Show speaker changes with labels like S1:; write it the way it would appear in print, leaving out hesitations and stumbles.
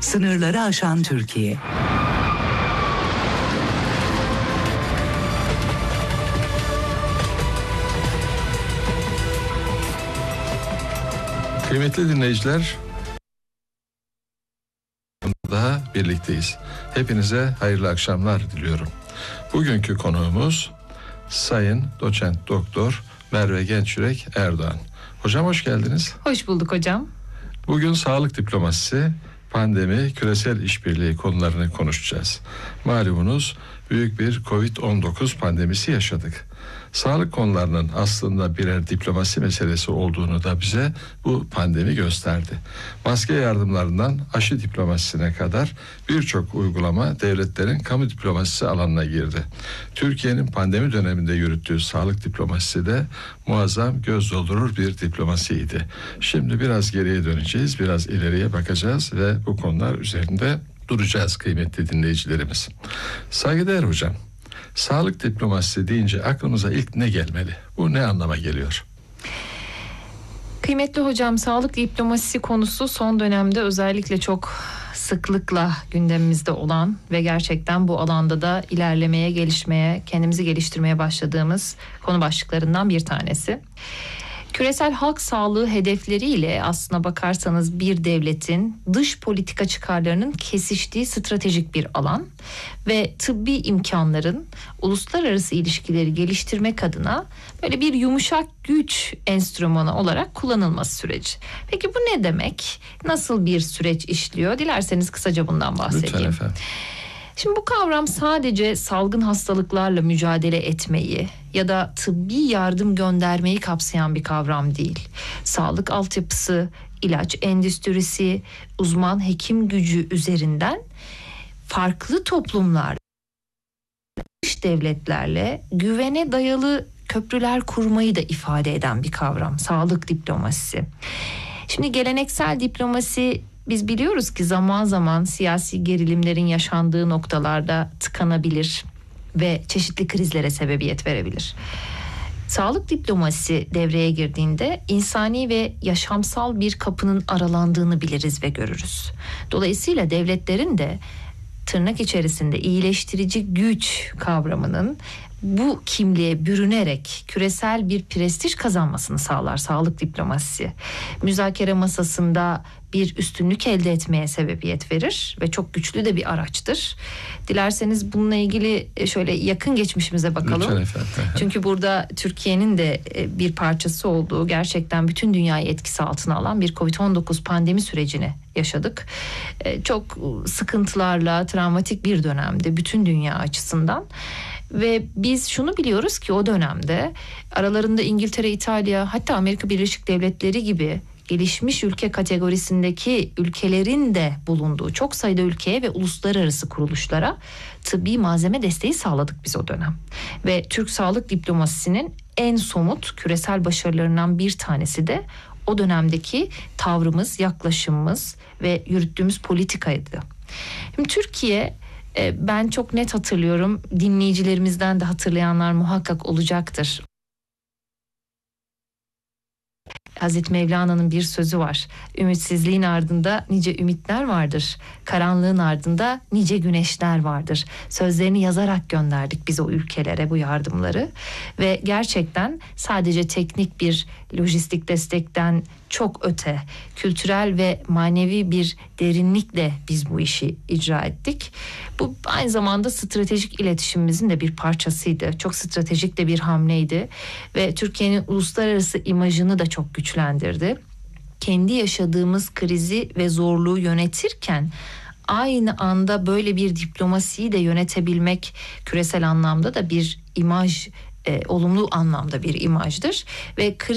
S1: Sınırları aşan Türkiye.
S2: Kıymetli dinleyiciler, daha birlikteyiz. Hepinize hayırlı akşamlar diliyorum. Bugünkü konuğumuz Sayın Doçent Doktor Merve Gençyürek Erdoğan. Hocam hoş geldiniz.
S3: Hoş bulduk hocam.
S2: Bugün sağlık diplomasisi, pandemi, küresel işbirliği konularını konuşacağız. Malumunuz büyük bir Covid-19 pandemisi yaşadık. Sağlık konularının aslında birer diplomasi meselesi olduğunu da bize bu pandemi gösterdi. Maske yardımlarından aşı diplomasisine kadar birçok uygulama devletlerin kamu diplomasisi alanına girdi. Türkiye'nin pandemi döneminde yürüttüğü sağlık diplomasisi de muazzam, göz doldurur bir diplomasiydi. Şimdi biraz geriye döneceğiz, biraz ileriye bakacağız ve bu konular üzerinde duracağız kıymetli dinleyicilerimiz. Saygıdeğer hocam, sağlık diplomasisi deyince aklımıza ilk ne gelmeli? Bu ne anlama geliyor?
S3: Kıymetli hocam, sağlık diplomasisi konusu son dönemde özellikle çok sıklıkla gündemimizde olan ve gerçekten bu alanda da ilerlemeye, gelişmeye, kendimizi geliştirmeye başladığımız konu başlıklarından bir tanesi. Küresel halk sağlığı hedefleriyle aslına bakarsanız bir devletin dış politika çıkarlarının kesiştiği stratejik bir alan ve tıbbi imkanların uluslararası ilişkileri geliştirmek adına böyle bir yumuşak güç enstrümanı olarak kullanılması süreci. Peki bu ne demek? Nasıl bir süreç işliyor? Dilerseniz kısaca bundan bahsedeyim.
S2: Lütfen efendim.
S3: Şimdi bu kavram sadece salgın hastalıklarla mücadele etmeyi ya da tıbbi yardım göndermeyi kapsayan bir kavram değil. Sağlık altyapısı, ilaç endüstrisi, uzman hekim gücü üzerinden farklı toplumlar, dış devletlerle güvene dayalı köprüler kurmayı da ifade eden bir kavram. Sağlık diplomasisi. Şimdi geleneksel diplomasi, biz biliyoruz ki zaman zaman siyasi gerilimlerin yaşandığı noktalarda tıkanabilir ve çeşitli krizlere sebebiyet verebilir. Sağlık diplomasisi devreye girdiğinde insani ve yaşamsal bir kapının aralandığını biliriz ve görürüz. Dolayısıyla devletlerin de tırnak içerisinde iyileştirici güç kavramının bu kimliğe bürünerek küresel bir prestij kazanmasını sağlar sağlık diplomasisi. Müzakere masasında bir üstünlük elde etmeye sebebiyet verir ve çok güçlü de bir araçtır. Dilerseniz bununla ilgili şöyle yakın geçmişimize bakalım.
S2: Lütfen efendim.
S3: Çünkü burada Türkiye'nin de bir parçası olduğu, gerçekten bütün dünyayı etkisi altına alan bir Covid-19 pandemi sürecini yaşadık. Çok sıkıntılarla, travmatik bir dönemdi bütün dünya açısından. Ve biz şunu biliyoruz ki o dönemde aralarında İngiltere, İtalya, hatta Amerika Birleşik Devletleri gibi gelişmiş ülke kategorisindeki ülkelerin de bulunduğu çok sayıda ülkeye ve uluslararası kuruluşlara tıbbi malzeme desteği sağladık biz o dönem. Ve Türk sağlık diplomasisinin en somut küresel başarılarından bir tanesi de o dönemdeki tavrımız, yaklaşımımız ve yürüttüğümüz politikaydı. Şimdi Türkiye, ben çok net hatırlıyorum, dinleyicilerimizden de hatırlayanlar muhakkak olacaktır. Hazreti Mevlana'nın bir sözü var. Ümitsizliğin ardında nice ümitler vardır. Karanlığın ardında nice güneşler vardır. Sözlerini yazarak gönderdik biz o ülkelere bu yardımları. Ve gerçekten sadece teknik bir lojistik destekten çok öte, kültürel ve manevi bir derinlikle biz bu işi icra ettik. Bu aynı zamanda stratejik iletişimimizin de bir parçasıydı. Çok stratejik de bir hamleydi ve Türkiye'nin uluslararası imajını da çok güçlendirdi. Kendi yaşadığımız krizi ve zorluğu yönetirken aynı anda böyle bir diplomasiyi de yönetebilmek küresel anlamda da bir imaj, olumlu anlamda bir imajdır ve